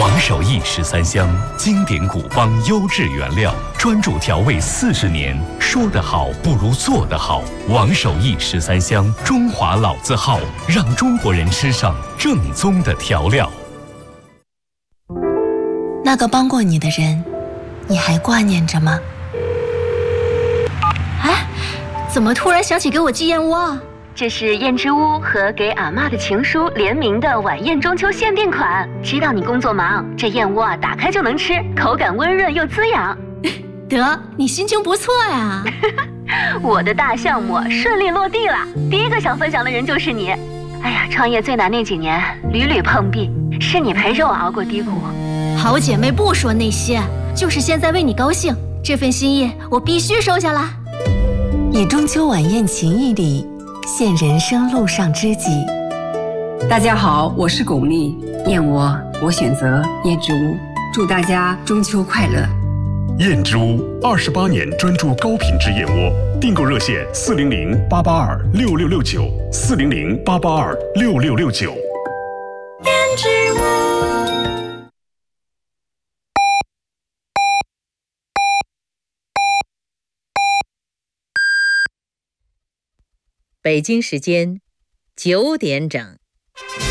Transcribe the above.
王守义13香，经典古方优质原料，专注调味40年。说得好不如做得好。王守义13香，中华老字号，让中国人吃上正宗的调料。 那个帮过你的人，你还挂念着吗？ 哎，怎么突然想起给我寄燕窝啊？ 这是燕之屋和给阿嬷的情书联名的晚宴中秋限定款。知道你工作忙，这燕窝打开就能吃，口感温润又滋养。 得，你心情不错呀。 我的大项目顺利落地了，第一个想分享的人就是你。哎呀，创业最难那几年屡屡碰壁，是你陪着我熬过低谷。 好姐妹不说那些，就是现在为你高兴，这份心意我必须收下来。 以中秋晚宴情谊里现人生路上知己。 大家好，我是巩俐，燕窝我选择燕之屋，祝大家中秋快乐。 燕之屋28年专注高品质燕窝，订购热线400-882-6669，400-882-6669。 燕之屋。 北京时间9点整。